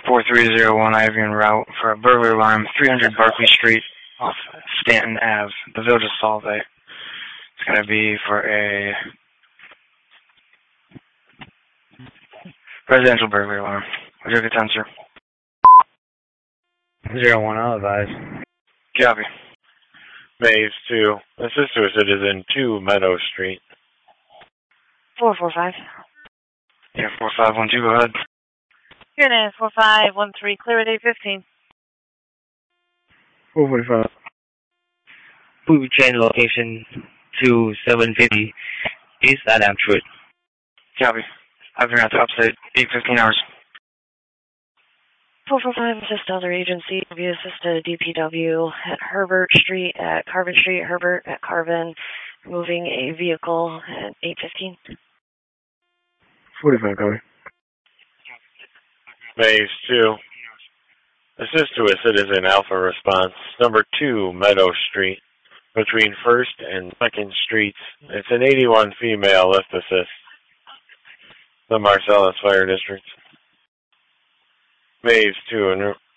4301 Ivy en route for a burglary alarm, 300 Barclay Street off Stanton Ave, the village of Solvay. It's going to be for a residential burglary alarm. Would you have a 10, sir? 01, I'll advise. Copy. Maze 2. Assist to a citizen 2 Meadow Street. 445. Yeah, 4512, go ahead. Unit 4513, clear at 815. 445. Food chain location to 750 East Adam Street. Copy. I've been at the upstate 8:15 hours. 445, assist other agency. We assist a DPW at Herbert Street, at Carvin Street, Herbert at Carvin, moving a vehicle at 815. 45, copy. Maze 2. Assist to a citizen Alpha Response, number 2 Meadow Street, between 1st and 2nd Streets. It's an 81 female lift assist. The Marcellus Fire District. Maze 2,